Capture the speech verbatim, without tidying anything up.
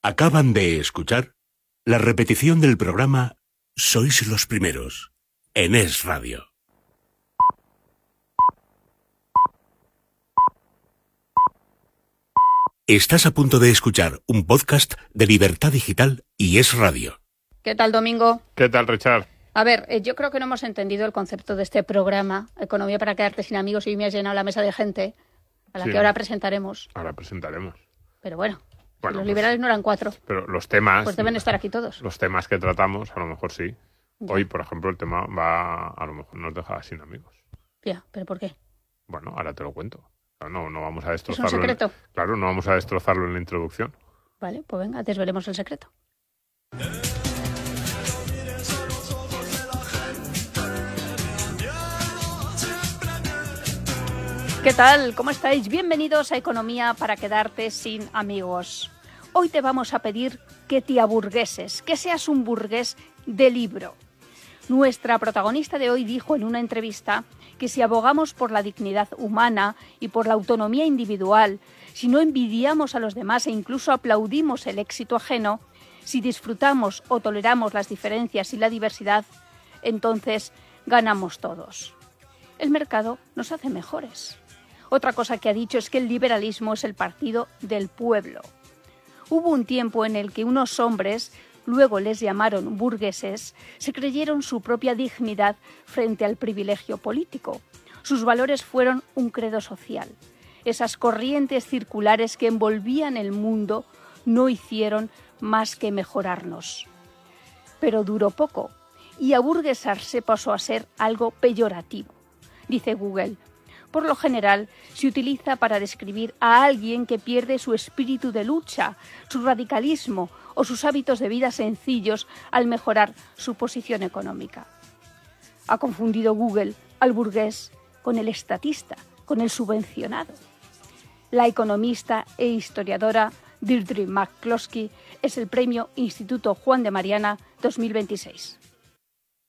Acaban de escuchar la repetición del programa Sois los primeros, en Es Radio. Estás a punto de escuchar un podcast de Libertad Digital y Es Radio. ¿Qué tal, Domingo? ¿Qué tal, Richard? A ver, eh, yo creo que no hemos entendido el concepto de este programa, Economía para quedarte sin amigos, y me has llenado la mesa de gente a la Sí. que ahora presentaremos. Ahora presentaremos. Pero bueno, Bueno, los pues- liberales no eran cuatro, Pero los temas... pues deben estar aquí todos. Los temas que tratamos, a lo mejor sí. Ya. Hoy, por ejemplo, el tema va... A lo mejor nos deja sin amigos. Ya, ¿pero por qué? Bueno, ahora te lo cuento. No, no vamos a ¿Es un destrozarlo. en- secreto? Claro, no vamos a destrozarlo en la introducción. Vale, pues venga, desvelemos el secreto. ¿Qué tal? ¿Cómo estáis? Bienvenidos a Economía para quedarte sin amigos. Hoy te vamos a pedir que te aburgueses, que seas un burgués de libro. Nuestra protagonista de hoy dijo en una entrevista que si abogamos por la dignidad humana y por la autonomía individual, si no envidiamos a los demás e incluso aplaudimos el éxito ajeno, si disfrutamos o toleramos las diferencias y la diversidad, entonces ganamos todos. El mercado nos hace mejores. Otra cosa que ha dicho es que el liberalismo es el partido del pueblo. Hubo un tiempo en el que unos hombres, luego les llamaron burgueses, se creyeron su propia dignidad frente al privilegio político. Sus valores fueron un credo social. Esas corrientes circulares que envolvían el mundo no hicieron más que mejorarnos. Pero duró poco y aburguesarse pasó a ser algo peyorativo. Dice Google: por lo general, se utiliza para describir a alguien que pierde su espíritu de lucha, su radicalismo o sus hábitos de vida sencillos al mejorar su posición económica. Ha confundido Google al burgués con el estatista, con el subvencionado. La economista e historiadora Deirdre McCloskey es el premio Instituto Juan de Mariana dos mil veintiséis.